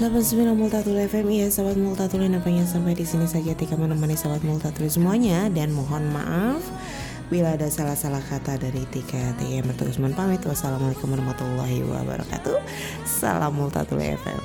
89 Multatul FM. Iya sahabat Multatul, nampaknya sampai di sini saja Tika menemani sahabat Multatul semuanya, dan mohon maaf bila ada salah-salah kata dari Tika. Tika yang bertugas pamit. Wassalamualaikum warahmatullahi wabarakatuh. Salam Multatul FM.